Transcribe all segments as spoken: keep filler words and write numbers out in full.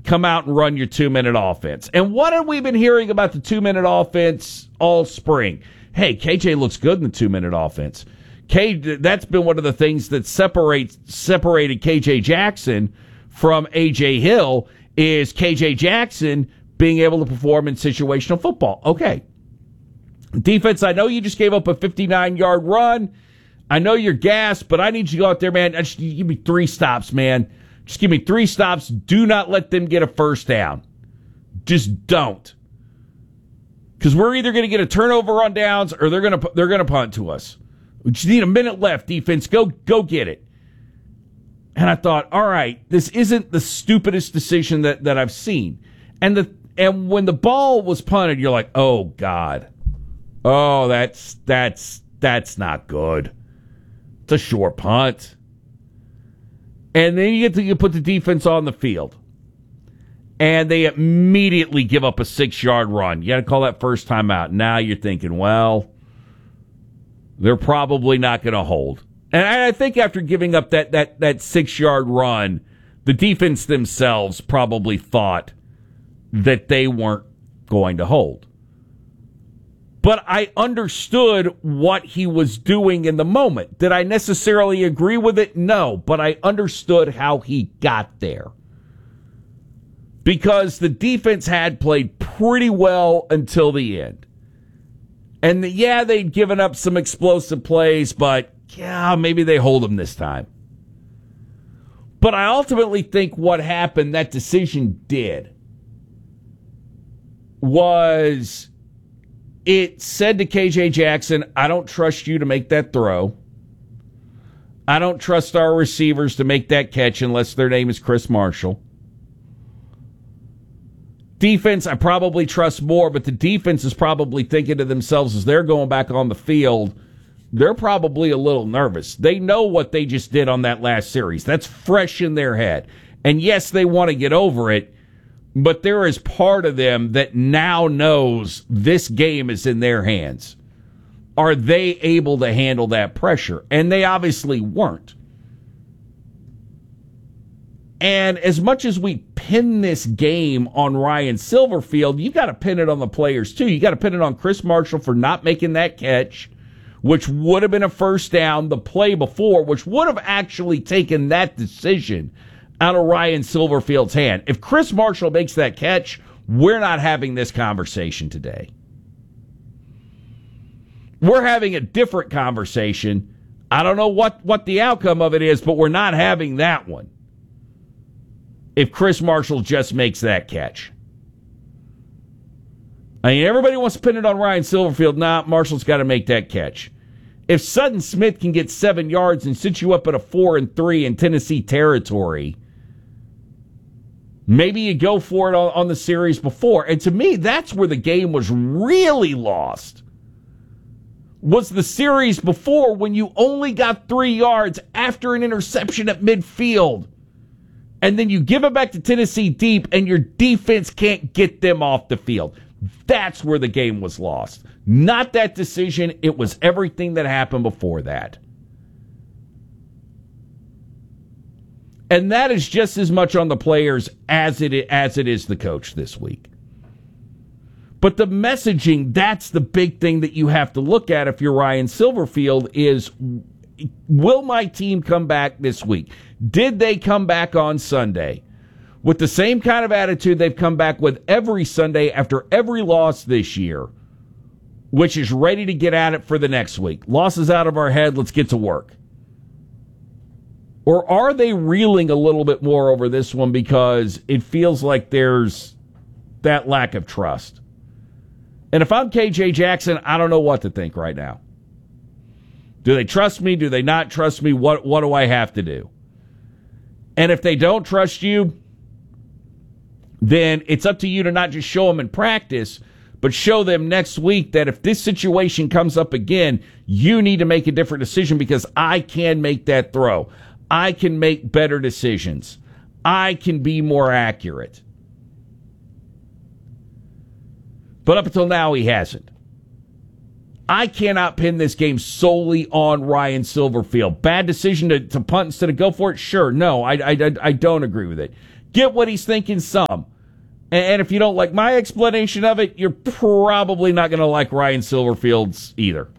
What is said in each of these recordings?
come out and run your two-minute offense. And what have we been hearing about the two-minute offense all spring? Hey, K J looks good in the two-minute offense. K, that's been one of the things that separates separated K J Jackson from A J Hill is K J Jackson being able to perform in situational football. Okay. Defense, I know you just gave up a fifty-nine-yard run. I know you're gassed, but I need you to go out there, man. Just give me three stops, man. Just give me three stops. Do not let them get a first down. Just don't. Because we're either going to get a turnover on downs or they're going to they're going to punt to us. We just need a minute left, defense. Go go get it. And I thought, all right, this isn't the stupidest decision that, that I've seen. And the and when the ball was punted, you're like, oh God. Oh, that's that's that's not good. It's a short punt. And then you get to you put the defense on the field. And they immediately give up a six-yard run. You got to call that first time out. Now you're thinking, well, they're probably not going to hold. And I think after giving up that, that, that six-yard run, the defense themselves probably thought that they weren't going to hold. But I understood what he was doing in the moment. Did I necessarily agree with it? No, but I understood how he got there. Because the defense had played pretty well until the end. And yeah, they'd given up some explosive plays, but yeah, maybe they hold them this time. But I ultimately think what happened, that decision did, was it said to K J Jackson, I don't trust you to make that throw. I don't trust our receivers to make that catch unless their name is Chris Marshall. Defense, I probably trust more, but the defense is probably thinking to themselves as they're going back on the field, they're probably a little nervous. They know what they just did on that last series. That's fresh in their head. And yes, they want to get over it, but there is part of them that now knows this game is in their hands. Are they able to handle that pressure? And they obviously weren't. And as much as we pin this game on Ryan Silverfield, you got to pin it on the players too. You got to pin it on Chris Marshall for not making that catch, which would have been a first down the play before, which would have actually taken that decision out of Ryan Silverfield's hand. If Chris Marshall makes that catch, we're not having this conversation today. We're having a different conversation. I don't know what, what the outcome of it is, but we're not having that one. If Chris Marshall just makes that catch. I mean, everybody wants to pin it on Ryan Silverfield. Nah, Marshall's got to make that catch. If Sutton Smith can get seven yards and sit you up at a four and three in Tennessee territory, maybe you go for it on, on the series before. And to me, that's where the game was really lost. Was the series before when you only got three yards after an interception at midfield. And then you give it back to Tennessee deep, and your defense can't get them off the field. That's where the game was lost. Not that decision. It was everything that happened before that. And that is just as much on the players as it as it is the coach this week. But the messaging, that's the big thing that you have to look at if you're Ryan Silverfield is, will my team come back this week? Did they come back on Sunday with the same kind of attitude they've come back with every Sunday after every loss this year, which is ready to get at it for the next week? Losses out of our head, let's get to work. Or are they reeling a little bit more over this one because it feels like there's that lack of trust? And if I'm K J Jackson, I don't know what to think right now. Do they trust me? Do they not trust me? What, what do I have to do? And if they don't trust you, then it's up to you to not just show them in practice, but show them next week that if this situation comes up again, you need to make a different decision because I can make that throw. I can make better decisions. I can be more accurate. But up until now, he hasn't. I cannot pin this game solely on Ryan Silverfield. Bad decision to, to punt instead of go for it? Sure. No, I, I, I don't agree with it. get what he's thinking some. And if you don't like my explanation of it, you're probably not going to like Ryan Silverfield's either.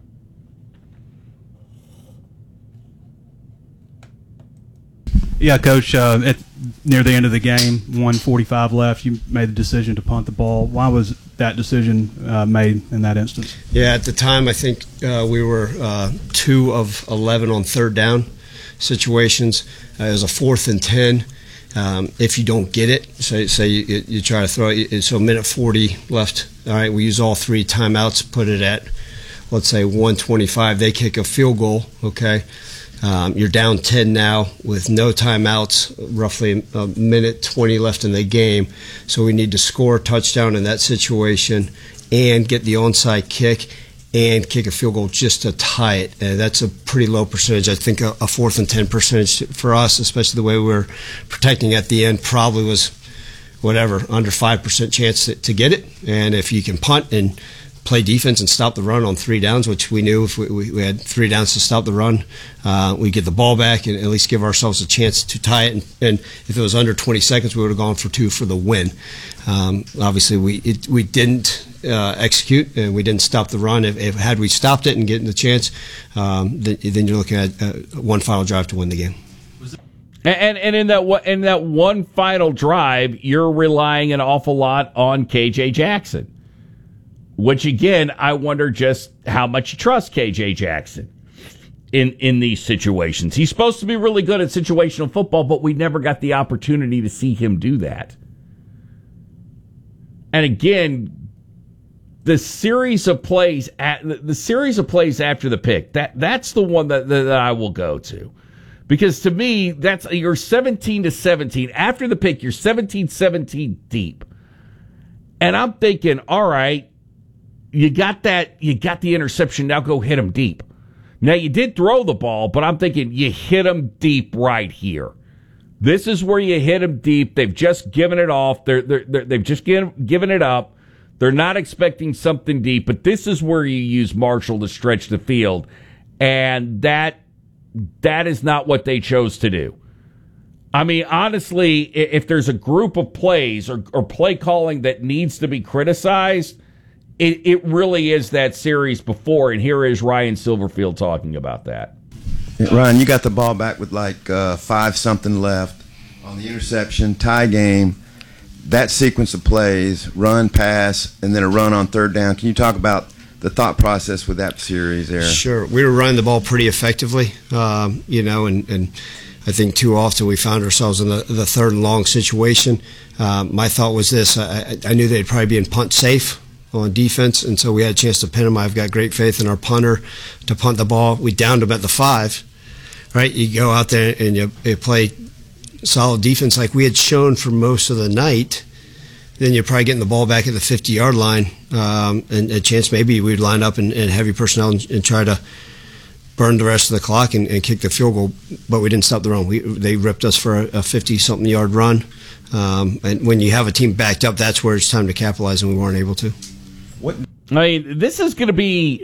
Yeah, Coach, uh, at, near the end of the game, one forty-five left, you made the decision to punt the ball. Why was that decision uh, made in that instance? Yeah, at the time, I think uh, we were uh, two of eleven on third down situations. Uh, it was a fourth and ten. Um, if you don't get it, say, say you, you try to throw it, so a minute forty left. All right, we use all three timeouts, put it at, let's say, one twenty-five. They kick a field goal, okay? Um, you're down ten now with no timeouts, roughly a minute twenty left in the game. So we need to score a touchdown in that situation and get the onside kick and kick a field goal just to tie it. And that's a pretty low percentage. I think a, a fourth and ten percentage for us, especially the way we're protecting at the end, probably was whatever, under five percent chance to, to get it. And if you can punt and play defense and stop the run on three downs, which we knew if we, we, we had three downs to stop the run, uh, we get the ball back and at least give ourselves a chance to tie it. And, and if it was under twenty seconds, we would have gone for two for the win. Um, obviously, we it, we didn't uh, execute and we didn't stop the run. If, if had we stopped it and getting the chance, um, then, then you're looking at uh, one final drive to win the game. And and in that in that one final drive, you're relying an awful lot on K J Jackson. Which, again, I wonder just how much you trust K J Jackson in, in these situations. He's supposed to be really good at situational football, but we never got the opportunity to see him do that. And again, the series of plays at, the series of plays after the pick, that that's the one that, that I will go to. Because to me, that's you're seventeen to seventeen. After the pick, you're seventeen seventeen deep. And I'm thinking, all right, You got that, you got the interception, now go hit him deep. Now, you did throw the ball, but I'm thinking you hit him deep right here. This is where you hit him deep. They've just given it off. They're, they're, they're, they've just given, given it up. They're not expecting something deep, but this is where you use Marshall to stretch the field. And that that is not what they chose to do. I mean, honestly, if there's a group of plays or, or play calling that needs to be criticized, It, it really is that series before, and here is Ryan Silverfield talking about that. Yeah, Ryan, you got the ball back with like uh, five something left on the interception, tie game. That sequence of plays, run, pass, and then a run on third down. Can you talk about the thought process with that series there? Sure. We were running the ball pretty effectively, um, you know, and, and I think too often we found ourselves in the, the third and long situation. Um, my thought was this. I, I knew they'd probably be in punt safe on defense, and so we had a chance to pin them. I've got great faith in our punter to punt the ball. We downed them at the five, right? You go out there and you, you play solid defense like we had shown for most of the night, then you're probably getting the ball back at the fifty-yard line, um, and a chance maybe we'd line up in, in heavy personnel and, and try to burn the rest of the clock and, and kick the field goal, but we didn't stop the run. We, they ripped us for a fifty-something yard run, um, and when you have a team backed up, that's where it's time to capitalize, and we weren't able to. What? I mean, this is going to be.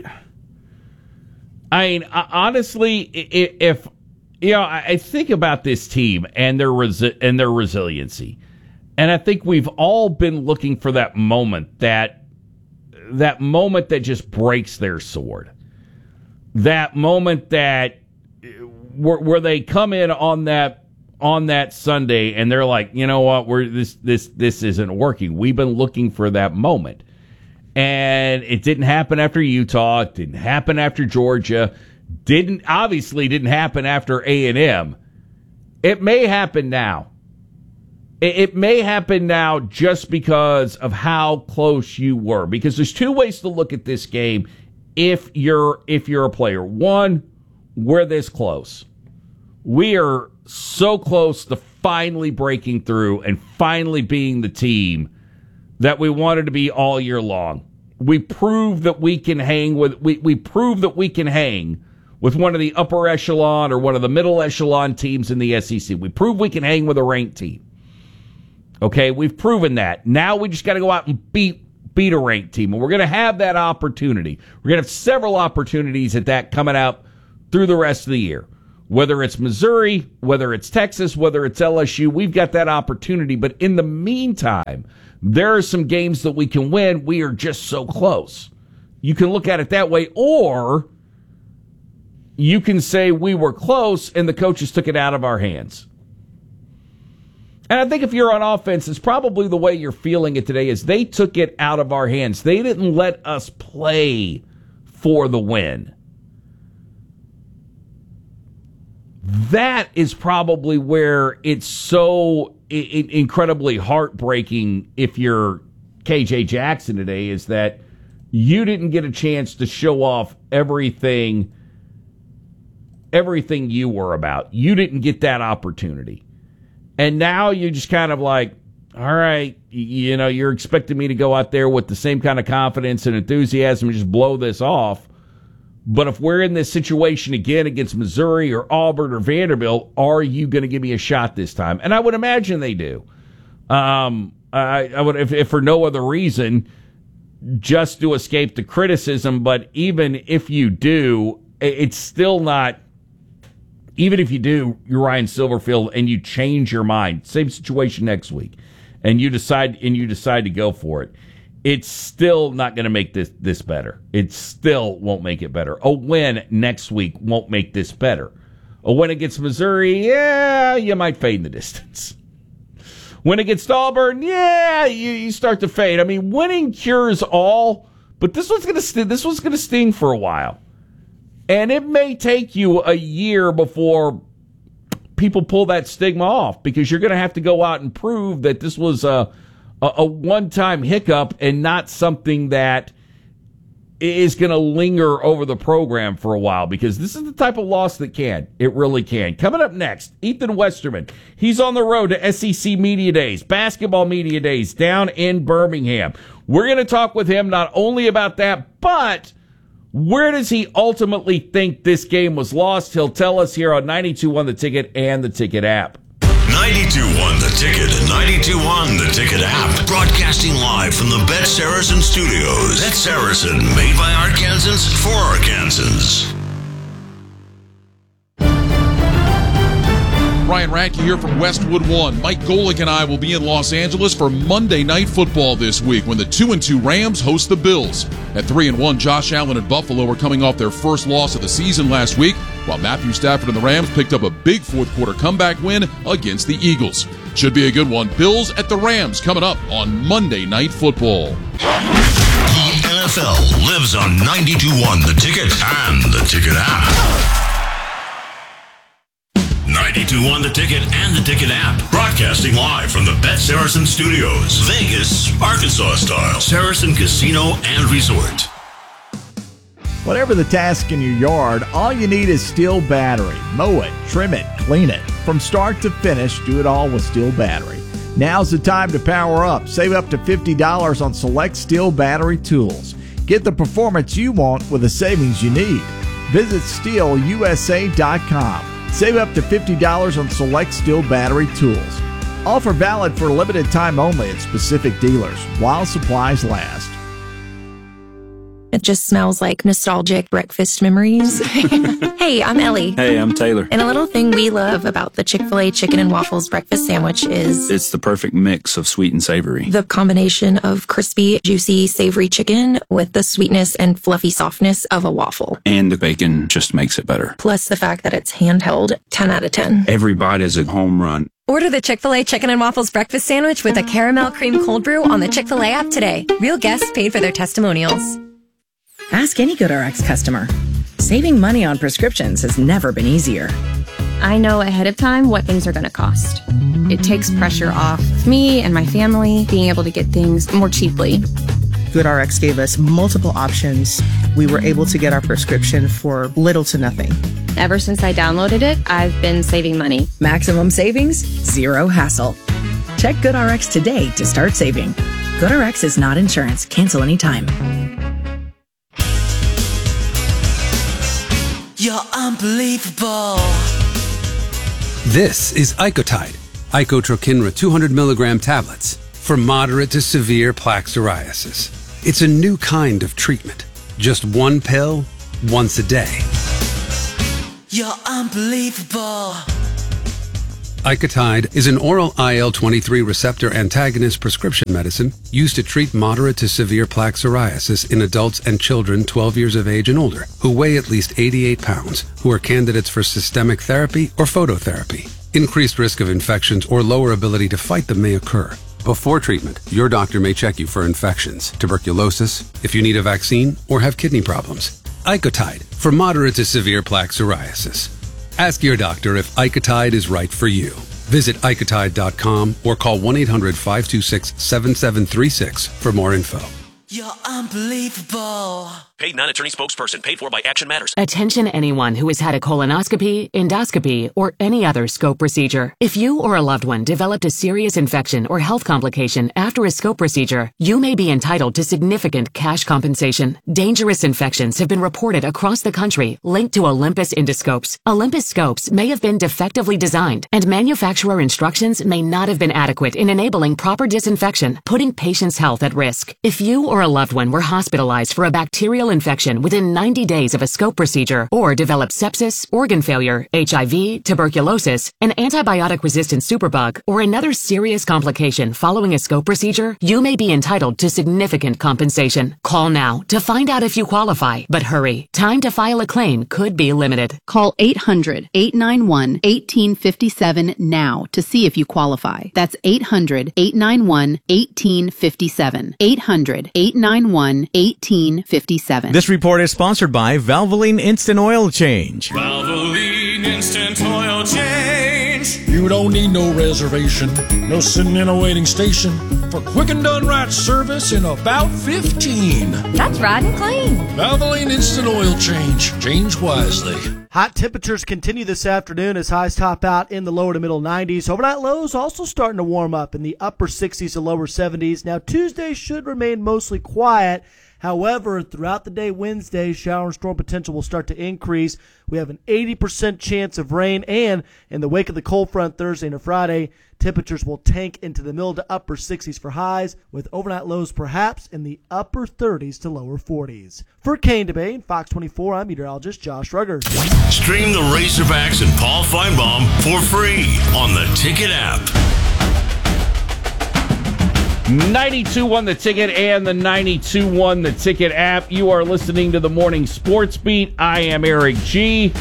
I mean, honestly, if you know, I think about this team and their resi- and their resiliency, and I think we've all been looking for that moment that that moment that just breaks their sword, that moment that where, where they come in on that on that Sunday and they're like, you know what, we're this this this isn't working. We've been looking for that moment. And it didn't happen after Utah. It didn't happen after Georgia. Didn't obviously didn't happen after A and M. It may happen now. It, it may happen now just because of how close you were. Because there's two ways to look at this game if you're if you're a player. One, we're this close. We are so close to finally breaking through and finally being the team that we wanted to be all year long. We proved that we can hang with we we proved that we can hang with one of the upper echelon or one of the middle echelon teams in the S E C. We proved we can hang with a ranked team. Okay, we've proven that. Now we just got to go out and beat beat a ranked team, and we're going to have that opportunity. We're going to have several opportunities at that coming out through the rest of the year. Whether it's Missouri, whether it's Texas, whether it's L S U, we've got that opportunity. But in the meantime, there are some games that we can win. We are just so close. You can look at it that way, or you can say we were close and the coaches took it out of our hands. And I think if you're on offense, it's probably the way you're feeling it today is they took it out of our hands. They didn't let us play for the win. That is probably where it's so I- incredibly heartbreaking if you're K J Jackson today, is that you didn't get a chance to show off everything, everything you were about. You didn't get that opportunity. And now you're just kind of like, all right, you know, you're expecting me to go out there with the same kind of confidence and enthusiasm and just blow this off. But if we're in this situation again against Missouri or Auburn or Vanderbilt, are you going to give me a shot this time? And I would imagine they do. Um, I, I would, if, if for no other reason, just to escape the criticism. But even if you do, it's still not. Even if you do, you're Ryan Silverfield, and you change your mind, same situation next week, and you decide and you decide to go for it, it's still not going to make this this better. It still won't make it better. A win next week won't make this better. A win against Missouri, yeah, you might fade in the distance. Win against Auburn, yeah, you, you start to fade. I mean, winning cures all, but this one's going to st- this one's going to sting for a while. And it may take you a year before people pull that stigma off, because you're going to have to go out and prove that this was a, a, a one-time hiccup and not something that is going to linger over the program for a while, because this is the type of loss that can. It really can. Coming up next, Ethan Westerman. He's on the road to S E C Media Days, basketball Media Days down in Birmingham. We're going to talk with him not only about that, but where does he ultimately think this game was lost? He'll tell us here on ninety-two point one The Ticket and the Ticket app. ninety-two point one The Ticket, ninety-two point one The Ticket app. Broadcasting live from the Bet Saracen Studios. Bet Saracen, made by Arkansans for Arkansans. Ryan Radke here from Westwood One. Mike Golick and I will be in Los Angeles for Monday Night Football this week when the two and two Rams host the Bills. At three and one, Josh Allen and Buffalo are coming off their first loss of the season last week, while Matthew Stafford and the Rams picked up a big fourth quarter comeback win against the Eagles. Should be a good one. Bills at the Rams coming up on Monday Night Football. The N F L lives on ninety-two point one The Ticket and the Ticket app. ninety-two point one The Ticket and the Ticket app. Broadcasting live from the Bet Saracen Studios. Vegas, Arkansas style. Saracen Casino and Resort. Whatever the task in your yard, all you need is Steel Battery. Mow it, trim it, clean it. From start to finish, do it all with Steel Battery. Now's the time to power up. Save up to fifty dollars on select Steel Battery tools. Get the performance you want with the savings you need. Visit steel u s a dot com. Save up to fifty dollars on select Steel Battery tools. Offer valid for a limited time only at specific dealers while supplies last. It just smells like nostalgic breakfast memories. Hey, I'm Ellie. Hey, I'm Taylor. And a little thing we love about the Chick-fil-A Chicken and Waffles breakfast sandwich is it's the perfect mix of sweet and savory. The combination of crispy, juicy, savory chicken with the sweetness and fluffy softness of a waffle. And the bacon just makes it better. Plus the fact that it's handheld, ten out of ten. Every bite is a home run. Order the Chick-fil-A Chicken and Waffles breakfast sandwich with a caramel cream cold brew on the Chick-fil-A app today. Real guests paid for their testimonials. Ask any GoodRx customer. Saving money on prescriptions has never been easier. I know ahead of time what things are going to cost. It takes pressure off me and my family being able to get things more cheaply. GoodRx gave us multiple options. We were able to get our prescription for little to nothing. Ever since I downloaded it, I've been saving money. Maximum savings, zero hassle. Check GoodRx today to start saving. GoodRx is not insurance. Cancel anytime. You're unbelievable. This is Icotide, Icotrokinra two hundred milligram tablets for moderate to severe plaque psoriasis. It's a new kind of treatment. Just one pill, once a day. You're unbelievable. Icotide is an oral I L twenty-three receptor antagonist prescription medicine used to treat moderate to severe plaque psoriasis in adults and children twelve years of age and older who weigh at least eighty-eight pounds, who are candidates for systemic therapy or phototherapy. Increased risk of infections or lower ability to fight them may occur. Before treatment, your doctor may check you for infections, tuberculosis, if you need a vaccine, or have kidney problems. Icotide for moderate to severe plaque psoriasis. Ask your doctor if Icotide is right for you. Visit Icotide dot com or call one eight hundred five two six seven seven three six for more info. You're unbelievable. Paid non-attorney spokesperson paid for by Action Matters. Attention anyone who has had a colonoscopy, endoscopy, or any other scope procedure. If you or a loved one developed a serious infection or health complication after a scope procedure, you may be entitled to significant cash compensation. Dangerous infections have been reported across the country linked to Olympus endoscopes. Olympus scopes may have been defectively designed, and manufacturer instructions may not have been adequate in enabling proper disinfection, putting patients' health at risk. If you or a loved one were hospitalized for a bacterial infection within ninety days of a scope procedure, or developed sepsis, organ failure, H I V, tuberculosis, an antibiotic-resistant superbug, or another serious complication following a scope procedure, you may be entitled to significant compensation. Call now to find out if you qualify, but hurry. Time to file a claim could be limited. Call eight hundred, eight nine one, one eight five seven now to see if you qualify. That's eight hundred, eight nine one, one eight five seven. eight hundred, eight nine one, one eight five seven. This report is sponsored by Valvoline Instant Oil Change. Valvoline Instant Oil Change. You don't need no reservation, no sitting in a waiting station for quick and done right service in about fifteen. That's right and clean. Valvoline Instant Oil Change. Change wisely. Hot temperatures continue this afternoon as highs top out in the lower to middle nineties. Overnight lows also starting to warm up in the upper sixties to lower seventies. Now, Tuesday should remain mostly quiet. However, throughout the day Wednesday, shower and storm potential will start to increase. We have an eighty percent chance of rain, and in the wake of the cold front Thursday and Friday, temperatures will tank into the middle to upper sixties for highs, with overnight lows perhaps in the upper thirties to lower forties. For Kane Debate and Fox twenty-four, I'm meteorologist Josh Ruggers. Stream the Razorbacks and Paul Feinbaum for free on the Ticket app. ninety-two one The Ticket and the ninety-two one The Ticket app. You are listening to the Morning Sports Beat. I am Eric G.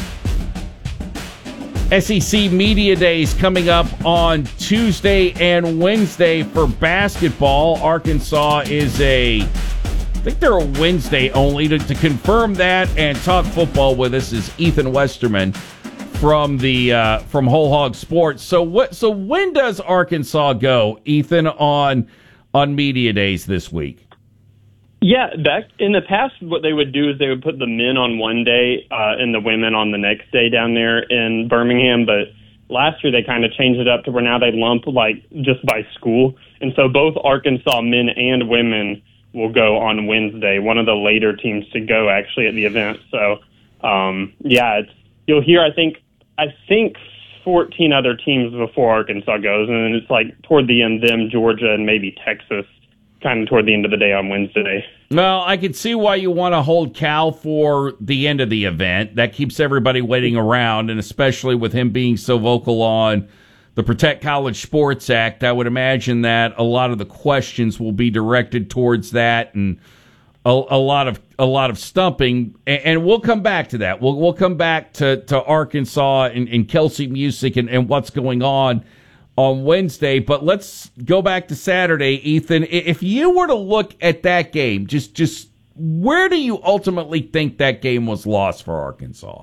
S E C Media Days coming up on Tuesday and Wednesday for basketball. Arkansas is a, I think they're a Wednesday only. To, to confirm that and talk football with us is Ethan Westerman from the uh, from Whole Hog Sports. So what? So when does Arkansas go, Ethan, on on Media Days this week? Yeah, back in the past, what they would do is they would put the men on one day uh, and the women on the next day down there in Birmingham. But last year they kind of changed it up to where now they lump like just by school. And so both Arkansas men and women will go on Wednesday, one of the later teams to go actually at the event. So, um, yeah, it's, you'll hear, I think, I think fourteen other teams before Arkansas goes. And then it's like toward the end, them, Georgia, and maybe Texas, kind of toward the end of the day on Wednesday. Well, I can see why you want to hold Cal for the end of the event. That keeps everybody waiting around, and especially with him being so vocal on the Protect College Sports Act, I would imagine that a lot of the questions will be directed towards that, and a, a lot of a lot of stumping. And, and we'll come back to that. We'll we'll come back to, to Arkansas and, and Kelsey Music and, and what's going on on Wednesday, but let's go back to Saturday, Ethan. If you were to look at that game, just just where do you ultimately think that game was lost for Arkansas?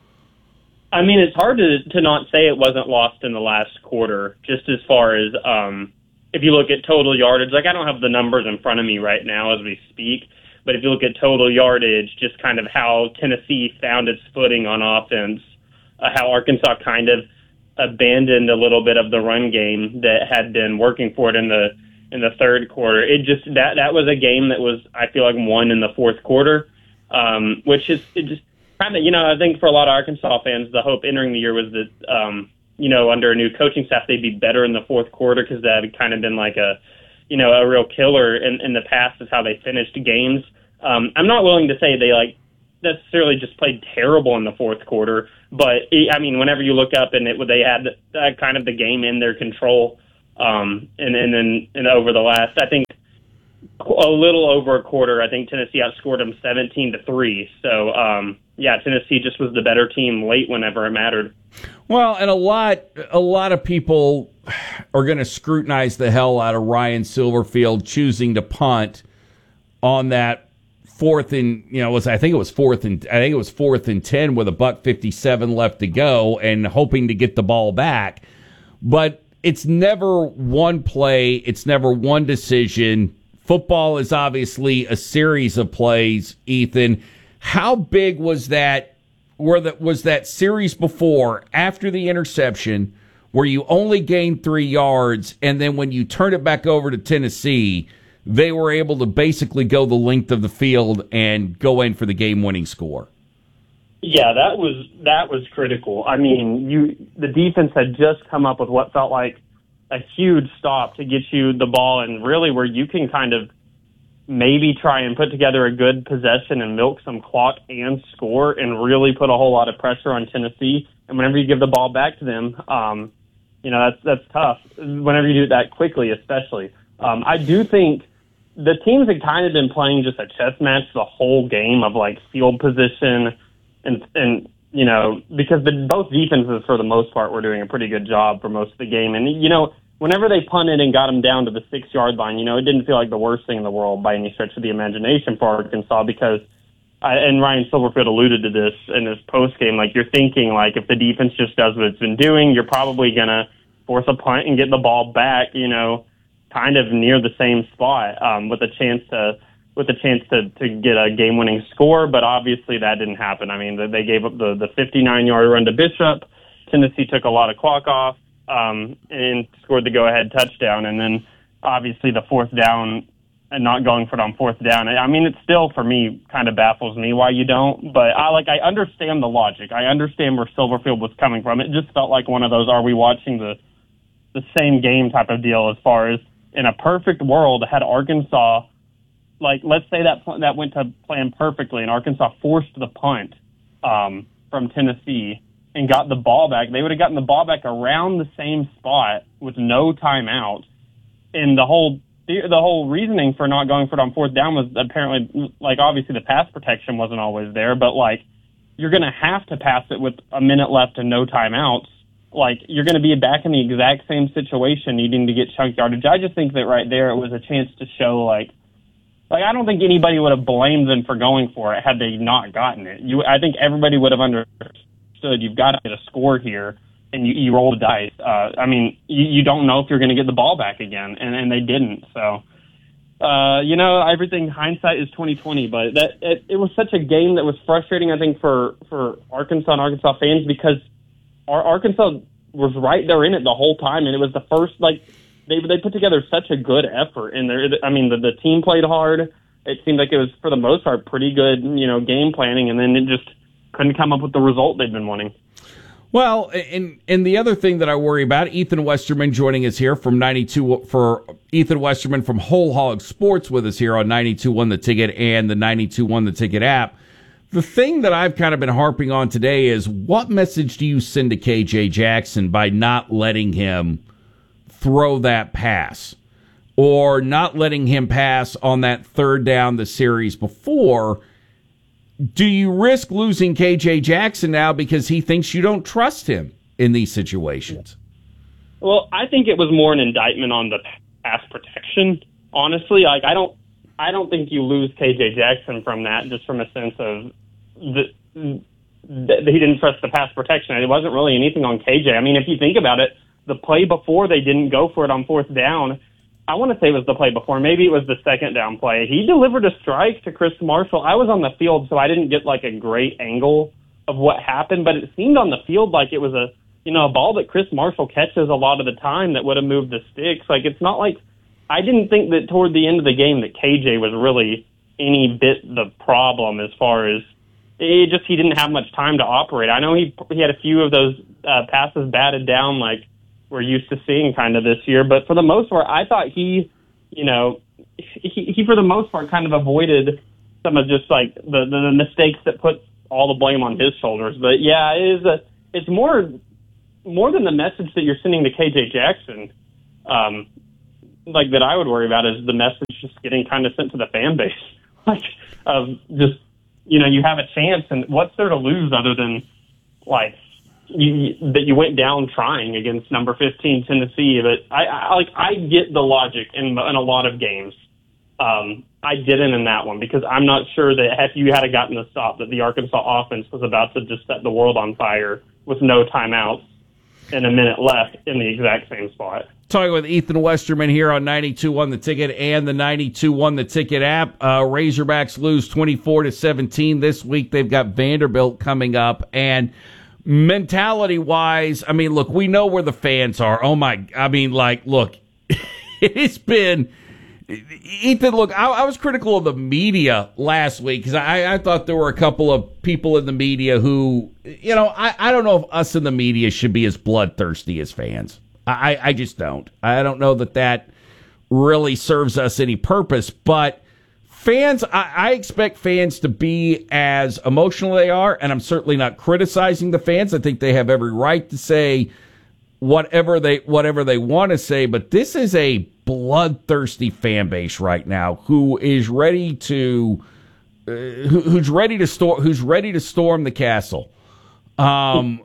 I mean, it's hard to to not say it wasn't lost in the last quarter, just as far as um, if you look at total yardage. Like, I don't have the numbers in front of me right now as we speak, but if you look at total yardage, just kind of how Tennessee found its footing on offense, uh, how Arkansas kind of abandoned a little bit of the run game that had been working for it in the in the third quarter. It just that that was a game that was, I feel like, won in the fourth quarter, um, which is it just kind of, you know, I think for a lot of Arkansas fans, the hope entering the year was that um, you know, under a new coaching staff, they'd be better in the fourth quarter because that had kind of been like a you know a real killer in, in the past is how they finished games. Um, I'm not willing to say they like necessarily just played terrible in the fourth quarter, but I mean, whenever you look up and it, they had uh, kind of the game in their control, um, and, and then and over the last, I think a little over a quarter, I think Tennessee outscored them seventeen to three. So um, yeah, Tennessee just was the better team late whenever it mattered. Well, and a lot, a lot of people are going to scrutinize the hell out of Ryan Silverfield choosing to punt on that fourth and, you know, was I think it was fourth and I think it was fourth and ten with a buck fifty-seven left to go, and hoping to get the ball back. But it's never one play. It's never one decision. Football is obviously a series of plays. Ethan, how big was that? Where that was that series before, after the interception, where you only gained three yards, and then when you turned it back over to Tennessee, they were able to basically go the length of the field and go in for the game-winning score? Yeah, that was that was critical. I mean, you the defense had just come up with what felt like a huge stop to get you the ball, and really where you can kind of maybe try and put together a good possession and milk some clock and score and really put a whole lot of pressure on Tennessee. And whenever you give the ball back to them, um, you know, that's that's tough. Whenever you do it that quickly, especially. Um, I do think the teams had kind of been playing just a chess match the whole game of, like, field position and, and you know, because the, both defenses, for the most part, were doing a pretty good job for most of the game. And, you know, whenever they punted and got them down to the six-yard line, you know, it didn't feel like the worst thing in the world by any stretch of the imagination for Arkansas because, I, and Ryan Silverfield alluded to this in his postgame, like you're thinking, like, if the defense just does what it's been doing, you're probably going to force a punt and get the ball back, you know, kind of near the same spot um, with a chance to with a chance to, to get a game-winning score, but obviously that didn't happen. I mean, they gave up the, the fifty-nine-yard run to Bishop. Tennessee took a lot of clock off. Um, and scored the go-ahead touchdown. And then, obviously, the fourth down and not going for it on fourth down. I mean, it still, for me, kind of baffles me why you don't. But, I like, I understand the logic. I understand where Silverfield was coming from. It just felt like one of those, are we watching the the same game type of deal as far as, in a perfect world, had Arkansas, like, let's say that that went to plan perfectly, and Arkansas forced the punt um, from Tennessee and got the ball back, they would have gotten the ball back around the same spot with no timeout. And the whole the, the whole reasoning for not going for it on fourth down was apparently, like, obviously the pass protection wasn't always there, but, like, you're going to have to pass it with a minute left and no timeouts. Like, you're going to be back in the exact same situation needing to get chunk yardage. I just think that right there it was a chance to show, like, like I don't think anybody would have blamed them for going for it had they not gotten it. You, I think everybody would have understood. You've got to get a score here, and you, you roll the dice. Uh, I mean, you, you don't know if you're going to get the ball back again, and, and they didn't. So, uh, you know, everything, hindsight is twenty twenty, but that it, it was such a game that was frustrating, I think, for, for Arkansas and Arkansas fans because our, Arkansas was right there in it the whole time, and it was the first, like, they they put together such a good effort. And I mean, the, the team played hard. It seemed like it was, for the most part, pretty good, you know, game planning, and then it just couldn't come up with the result they've been wanting. Well, and and the other thing that I worry about, Ethan Westerman joining us here from ninety-two for Ethan Westerman from Whole Hog Sports with us here on ninety-two point one The Ticket and the ninety-two point one The Ticket app. The thing that I've kind of been harping on today is, what message do you send to K J Jackson by not letting him throw that pass, or not letting him pass on that third down the series before? Do you risk losing K J Jackson now because he thinks you don't trust him in these situations? Well, I think it was more an indictment on the pass protection. Honestly, like I don't, I don't think you lose K J Jackson from that, just from a sense of the, that he didn't trust the pass protection. It wasn't really anything on K J. I mean, if you think about it, the play before they didn't go for it on fourth down, I want to say it was the play before. Maybe it was the second down play. He delivered a strike to Chris Marshall. I was on the field, so I didn't get like a great angle of what happened, but it seemed on the field like it was a, you know, a ball that Chris Marshall catches a lot of the time that would have moved the sticks. Like, it's not like, I didn't think that toward the end of the game that K J was really any bit the problem as far as, it just, he didn't have much time to operate. I know he he had a few of those uh, passes batted down like we're used to seeing kind of this year, but for the most part, I thought he, you know, he, he for the most part kind of avoided some of just like the, the, the mistakes that put all the blame on his shoulders. But yeah, it is a, it's more, more than the message that you're sending to K J Jackson, um, like that I would worry about is the message just getting kind of sent to the fan base. Like, of just, you know, you have a chance, and what's there to lose other than, like, you, that you went down trying against number fifteen Tennessee. But I, I like, I get the logic in, in a lot of games. Um, I didn't in that one because I'm not sure that if you had gotten the stop, that the Arkansas offense was about to just set the world on fire with no timeouts and a minute left in the exact same spot. Talking with Ethan Westerman here on ninety-two point one The Ticket and the ninety-two point one The Ticket app. Uh, Razorbacks lose twenty-four to seventeen this week. They've got Vanderbilt coming up. And mentality-wise, I mean, look, we know where the fans are. Oh, my, I mean, like, look, it's been... Ethan, look, I, I was critical of the media last week because I, I thought there were a couple of people in the media who, you know, I, I don't know if us in the media should be as bloodthirsty as fans. I, I just don't. I don't know that that really serves us any purpose. But fans, I, I expect fans to be as emotional as they are, and I'm certainly not criticizing the fans. I think they have every right to say whatever they whatever they want to say. But this is a bloodthirsty fan base right now who is ready to uh, who, who's ready to storm who's ready to storm the castle. Um,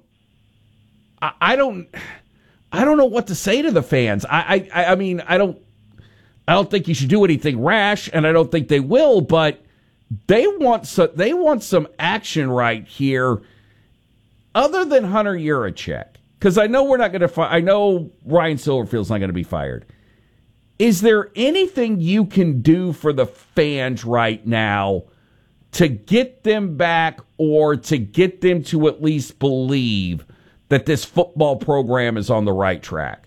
I, I don't. I don't know what to say to the fans. I, I, I mean, I don't, I don't think you should do anything rash, and I don't think they will. But they want so they want some action right here, other than Hunter Yurachek, because I know we're not going to. Fi- I know Ryan Silverfield's not going to be fired. Is there anything you can do for the fans right now to get them back, or to get them to at least believe that this football program is on the right track?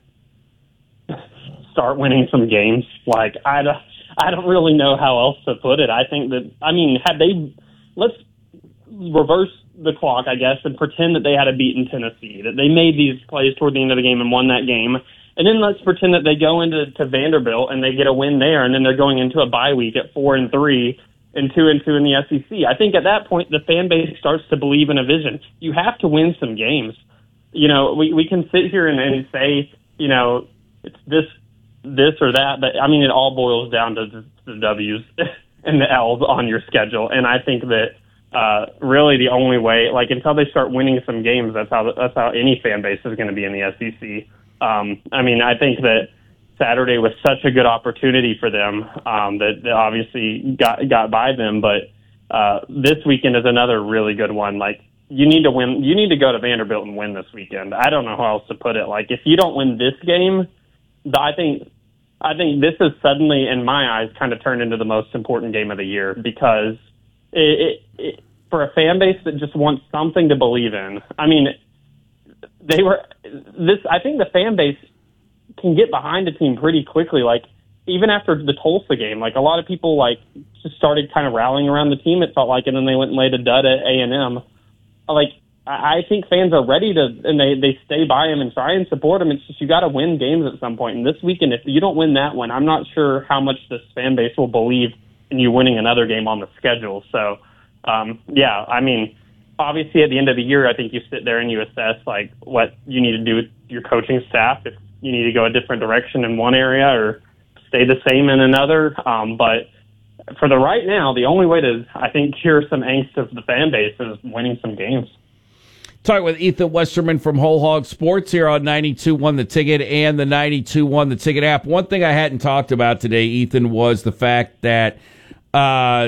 Start winning some games. Like, I don't, I don't really know how else to put it. I think that, I mean, had they, let's reverse the clock, I guess, and pretend that they had a beaten Tennessee, that they made these plays toward the end of the game and won that game. And then let's pretend that they go into to Vanderbilt and they get a win there, and then they're going into a bye week at four and three and two and two in the S E C. I think at that point, the fan base starts to believe in a vision. You have to win some games. You know, we, we can sit here and, and say, you know, it's this, this or that, but I mean, it all boils down to the, the W's and the L's on your schedule. And I think that uh, really the only way, like until they start winning some games, that's how that's how any fan base is going to be in the S E C. Um, I mean, I think that Saturday was such a good opportunity for them um, that, that obviously got got by them, but uh, this weekend is another really good one. Like, You need to win. You need to go to Vanderbilt and win this weekend. I don't know how else to put it. Like, if you don't win this game, I think, I think this has suddenly, in my eyes, kind of turned into the most important game of the year because it, it, it, for a fan base that just wants something to believe in. I mean, they were this. I think the fan base can get behind a team pretty quickly. Like, even after the Tulsa game, like a lot of people like just started kind of rallying around the team. It felt like, and then they went and laid a dud at A and M. Like, I think fans are ready to, and they, they stay by him and try and support him. It's just you got to win games at some point. And this weekend, if you don't win that one, I'm not sure how much this fan base will believe in you winning another game on the schedule. So, um, yeah, I mean, obviously at the end of the year, I think you sit there and you assess, like, what you need to do with your coaching staff, if you need to go a different direction in one area or stay the same in another. Um, but for the right now, the only way to, I think, cure some angst of the fan base is winning some games. Talking with Ethan Westerman from Whole Hog Sports here on ninety-two point one The Ticket and the ninety-two point one The Ticket app. One thing I hadn't talked about today, Ethan, was the fact that uh,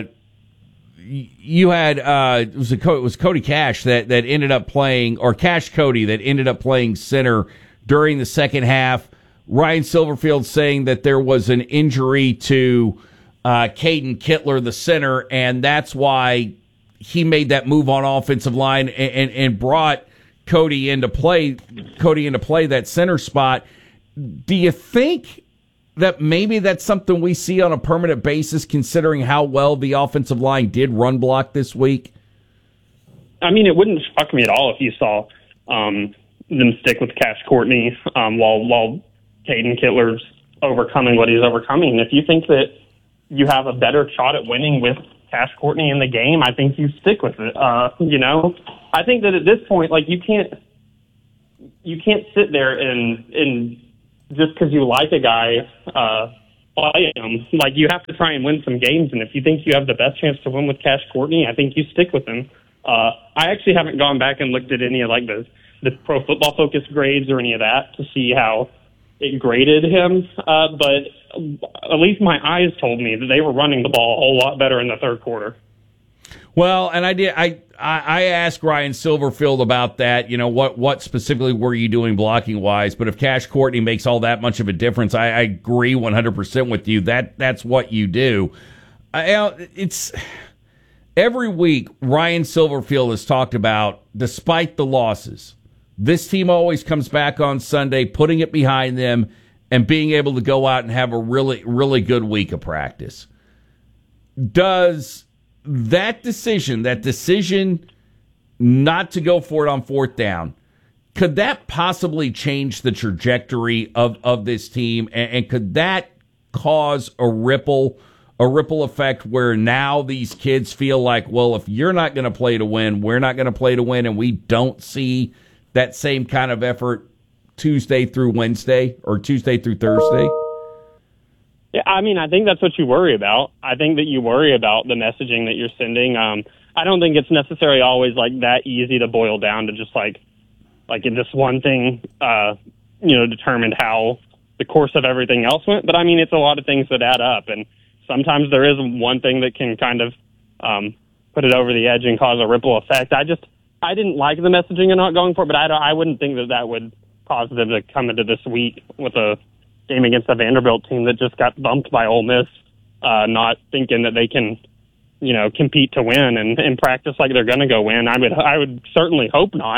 you had uh, it was a, it was Cody Cash that that ended up playing, or Cash Cody that ended up playing center during the second half. Ryan Silverfield saying that there was an injury to uh, Caden Kittler, the center, and that's why he made that move on offensive line and, and, and brought Cody into play, Cody into play that center spot. Do you think that maybe that's something we see on a permanent basis, considering how well the offensive line did run block this week? I mean, it wouldn't shock me at all if you saw um, them stick with Cash Courtney um, while while Caden Kittler's overcoming what he's overcoming. And if you think that you have a better shot at winning with Cash Courtney in the game, I think you stick with it. Uh, you know, I think that at this point, like you can't, you can't sit there and and just because you like a guy, uh, play him. Like you have to try and win some games, and if you think you have the best chance to win with Cash Courtney, I think you stick with him. Uh, I actually haven't gone back and looked at any of like the the Pro Football Focus grades or any of that to see how it graded him, uh, but at least my eyes told me that they were running the ball a whole lot better in the third quarter. Well, and I did. I I asked Ryan Silverfield about that. You know, what what specifically were you doing blocking wise? But if Cash Courtney makes all that much of a difference, I, I agree one hundred percent with you. That that's what you do. I, it's every week Ryan Silverfield has talked about, despite the losses, this team always comes back on Sunday, putting it behind them and being able to go out and have a really really good week of practice. Does that decision, that decision not to go for it on fourth down, could that possibly change the trajectory of, of this team? And, and could that cause a ripple, a ripple effect where now these kids feel like, well, if you're not going to play to win, we're not going to play to win, and we don't see that same kind of effort Tuesday through Wednesday or Tuesday through Thursday? Yeah, I mean, I think that's what you worry about. I think that you worry about the messaging that you're sending. Um, I don't think it's necessarily always like that easy to boil down to just like, like this one thing, uh, you know, determined how the course of everything else went. But I mean, it's a lot of things that add up, and sometimes there is one thing that can kind of um, put it over the edge and cause a ripple effect. I just, I didn't like the messaging and not going for it, but I, don't, I wouldn't think that that would cause them to come into this week with a game against the Vanderbilt team that just got bumped by Ole Miss, uh, not thinking that they can, you know, compete to win and, and practice like they're going to go win. I would, I would certainly hope not.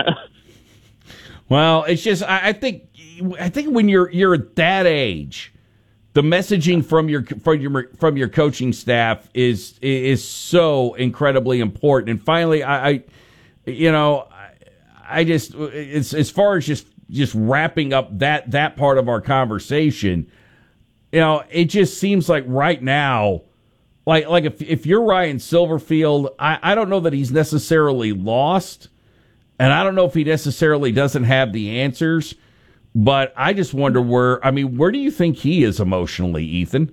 Well, it's just, I, I think, I think when you're you're at that age, the messaging from your from your from your coaching staff is is so incredibly important. And finally, I, I you know, I, I just, it's as far as just. just wrapping up that, that part of our conversation, you know, it just seems like right now, like like if if you're Ryan Silverfield, I, I don't know that he's necessarily lost, and I don't know if he necessarily doesn't have the answers, but I just wonder where, I mean, where do you think he is emotionally, Ethan?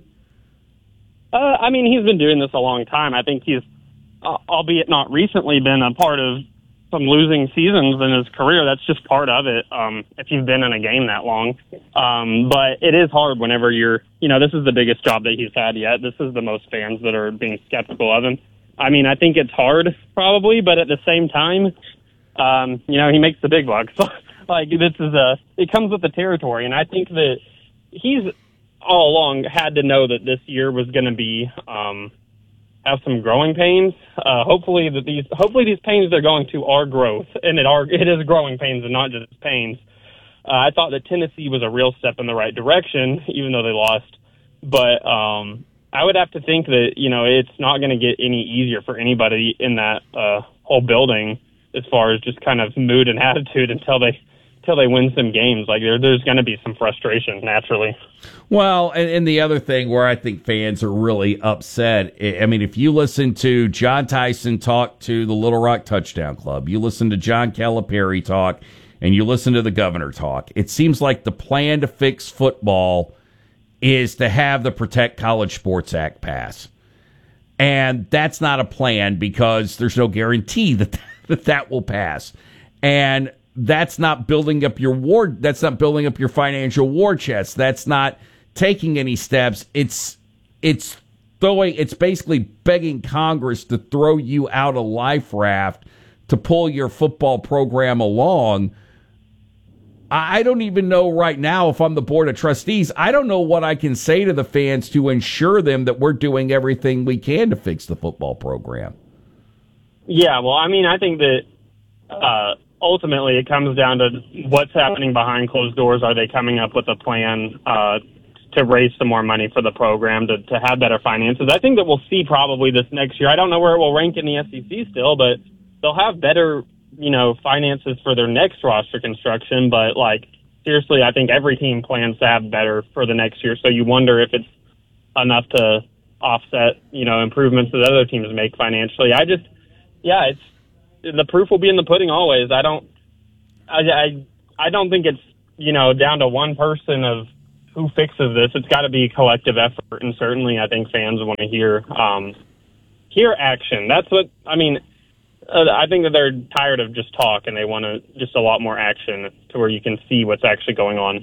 Uh, I mean, he's been doing this a long time. I think he's, uh, albeit not recently, been a part of some losing seasons in his career. That's just part of it, um, if you've been in a game that long. Um, but it is hard whenever you're, you know, this is the biggest job that he's had yet. This is the most fans that are being skeptical of him. I mean, I think it's hard, probably, but at the same time, um, you know, he makes the big bucks. Like, this is a, it comes with the territory, and I think that he's all along had to know that this year was going to be, um, have some growing pains. Uh, hopefully that these, hopefully these pains they're going to are growth, and it are, it is growing pains and not just pains. Uh, I thought that Tennessee was a real step in the right direction, even though they lost. But, um, I would have to think that, you know, it's not going to get any easier for anybody in that, uh, whole building as far as just kind of mood and attitude until they, until they win some games. Like there, there's going to be some frustration naturally. Well, and, and the other thing where I think fans are really upset, I mean, if you listen to John Tyson talk to the Little Rock Touchdown Club, you listen to John Calipari talk, and you listen to the governor talk, it seems like the plan to fix football is to have the Protect College Sports Act pass. And that's not a plan because there's no guarantee that that, that will pass. And that's not building up your war. That's not building up your financial war chest. That's not taking any steps. It's it's throwing. It's basically begging Congress to throw you out a life raft to pull your football program along. I don't even know right now if I'm the board of trustees. I don't know what I can say to the fans to ensure them that we're doing everything we can to fix the football program. Yeah, well, I mean, I think that. Uh, Ultimately, it comes down to what's happening behind closed doors. Are they coming up with a plan uh, to raise some more money for the program, to, to have better finances? I think that we'll see probably this next year. I don't know where it will rank in the S E C still, but they'll have better, you know, finances for their next roster construction. But, like, seriously, I think every team plans to have better for the next year. So you wonder if it's enough to offset, you know, improvements that other teams make financially. I just, yeah, it's the proof will be in the pudding always. I don't, I, I, I don't think it's, you know, down to one person of who fixes this. It's got to be a collective effort, and certainly I think fans want to hear, um, hear action. That's what I mean. Uh, I think that they're tired of just talk, and they want to just a lot more action to where you can see what's actually going on.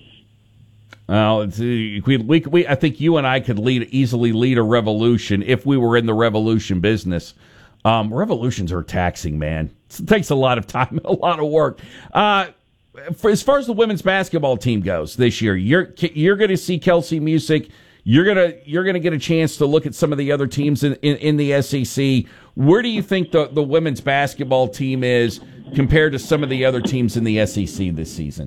Well, it's, uh, we, we, we, I think you and I could lead easily lead a revolution if we were in the revolution business. Um, revolutions are taxing, man. It takes a lot of time, a lot of work. Uh, for, as far as the women's basketball team goes this year, you're you're going to see Kelsey Music. You're gonna you're gonna get a chance to look at some of the other teams in, in, in the S E C. Where do you think the, the women's basketball team is compared to some of the other teams in the S E C this season?